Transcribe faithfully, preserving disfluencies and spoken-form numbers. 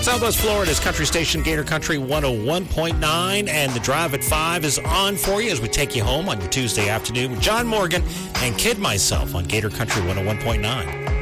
Southwest Florida's country station, Gator Country one oh one point nine, and the Drive at five is on for you as we take you home on your Tuesday afternoon with John Morgan and Kid Myself on Gator Country one oh one point nine.